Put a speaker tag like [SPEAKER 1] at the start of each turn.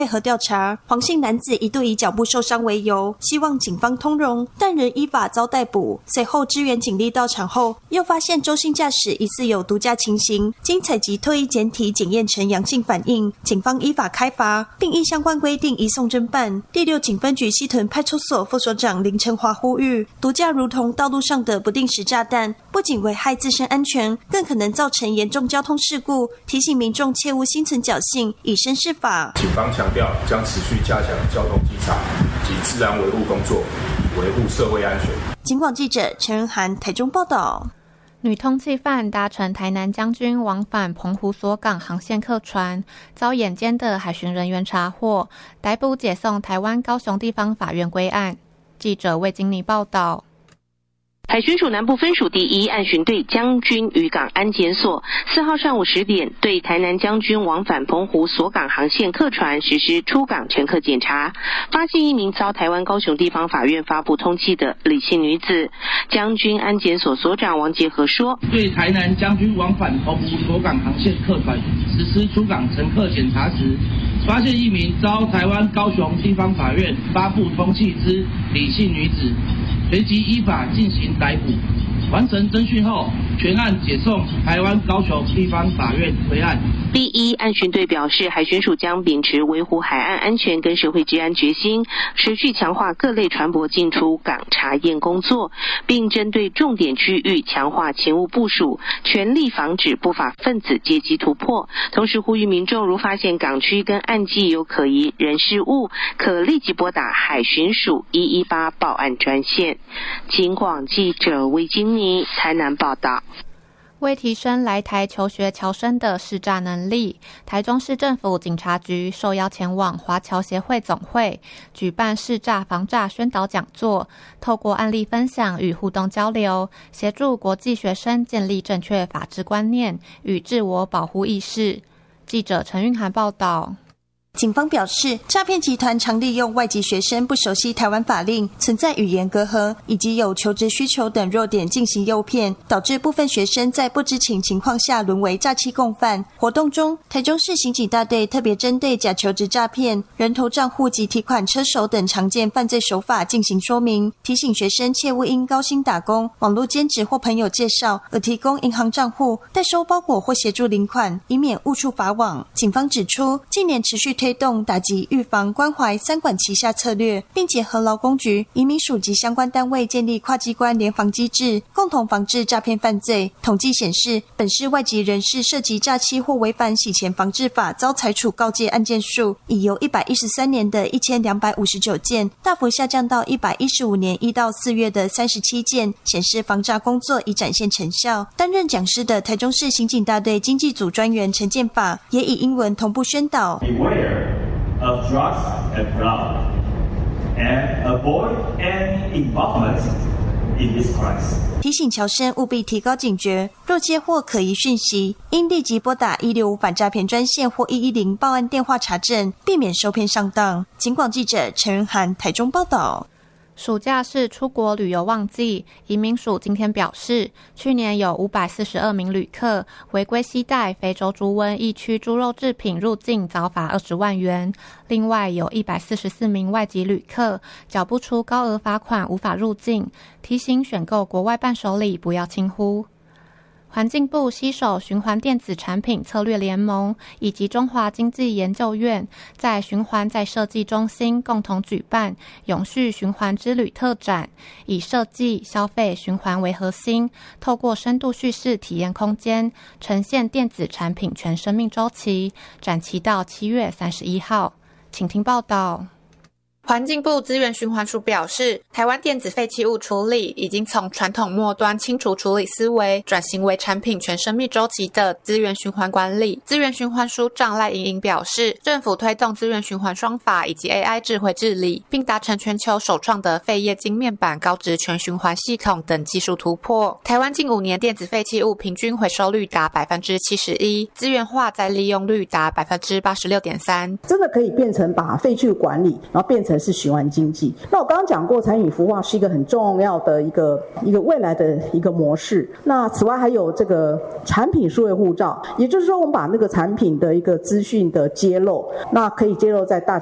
[SPEAKER 1] 配合调查，黄姓男子一度以脚部受伤为由，希望警方通融，但仍依法遭逮捕。随后支援警力到场后，又发现周姓驾驶疑似有毒驾情形，经采集唾液检体检验呈阳性反应，警方依法开罚，并依相关规定移送侦办。第6警分局西屯派出所副所长林成华呼吁，毒驾如同道路上的不定时炸弹，不仅危害自身安全，更可能造成严重交通事故，提醒民众切勿心存侥幸，以身试法。
[SPEAKER 2] 警方强调将持续加强交通稽查及治安维护工作，以维护社会安全。
[SPEAKER 1] 警广记者陈仁涵台中报道。
[SPEAKER 3] 女通缉犯搭乘台南将军往返澎湖锁港航线客船，遭眼尖的海巡人员查获，逮捕解送台湾高雄地方法院归案。记者魏金妮报道。
[SPEAKER 4] 海巡署南部分署第1岸巡队将军渔港安检所4号上午10点对台南将军往返澎湖锁港航线客船实施出港乘客检查，发现一名遭台湾高雄地方法院发布通缉的李姓女子。将军安检所所长王杰和说，
[SPEAKER 5] 对台南将军往返澎湖锁港航线客船实施出港乘客检查时，发现一名遭台湾高雄地方法院发布通缉之李姓女子，随即依法进行逮捕，完成侦讯后，全案解送台湾高雄地方法院归案。
[SPEAKER 4] 第1岸巡队表示，海巡署将秉持维护海岸安全跟社会治安决心，持续强化各类船舶进出港查验工作，并针对重点区域强化勤务部署，全力防止不法分子借机突破。同时呼吁民众如发现港区跟岸际有可疑人事物，可立即拨打海巡署118报案专线。警广记者魏金妮台南报道。
[SPEAKER 3] 为提升来台求学侨生的识诈能力，台中市政府警察局受邀前往华侨协会总会举办识诈防诈宣导讲座，透过案例分享与互动交流，协助国际学生建立正确法治观念与自我保护意识。记者陈韵涵报道。
[SPEAKER 1] 警方表示，诈骗集团常利用外籍学生不熟悉台湾法令、存在语言隔阂以及有求职需求等弱点进行诱骗，导致部分学生在不知情情况下沦为诈欺共犯。活动中，台中市刑警大队特别针对假求职诈骗、人头账户及提款车手等常见犯罪手法进行说明，提醒学生切勿因高薪打工、网络兼职或朋友介绍而提供银行账户、代收包裹或协助领款，以免误触法网。警方指出，近年持续推动打击预防关怀3管齐下策略，并结合劳工局、移民署及相关单位建立跨机关联防机制，共同防治诈骗犯罪。统计显示，本市外籍人士涉及诈欺或违反洗钱防治法遭裁处告诫案件数，已由113年的1259件大幅下降到115年1到4月的37件，显示防诈工作已展现成效。担任讲师的台中市刑警大队经济组专员陈建法也以英文同步宣导。
[SPEAKER 6] Of drugs and fraud, and avoid any involvement in this crimes.
[SPEAKER 1] 提醒侨生务必提高警觉，若接获可疑讯息，应立即拨打165反诈骗专线或110报案电话查证，避免受骗上当。警广记者陈仁涵台中报道。
[SPEAKER 3] 暑假是出国旅游旺季，移民署今天表示，去年有542名旅客违规携带非洲猪瘟疫区猪肉制品入境，遭罚20万元。另外有144名外籍旅客缴不出高额罚款，无法入境，提醒选购国外伴手礼不要轻忽。环境部携手循环电子产品策略联盟以及中华经济研究院，在循环再设计中心共同举办永续循环之旅特展，以设计、消费、循环为核心，透过深度叙事体验空间，呈现电子产品全生命周期，展期到7月31号。请听报道。环境部资源循环署表示，台湾电子废弃物处理已经从传统末端清除处理思维，转型为产品全生命周期的资源循环管理。资源循环署长赖莹莹表示，政府推动资源循环双法以及 AI 智慧治理，并达成全球首创的废液晶面板高值全循环系统等技术突破。台湾近5年电子废弃物平均回收率达 71%， 资源化再利用率达 86.3%。
[SPEAKER 7] 真的可以变成把废弃物管理，然后变成是循环经济。那我刚刚讲过，产品孵化是一个很重要的一个未来的一个模式。那此外还有这个产品数位护照，也就是说我们把那个产品的一个资讯的揭露，那可以揭露在大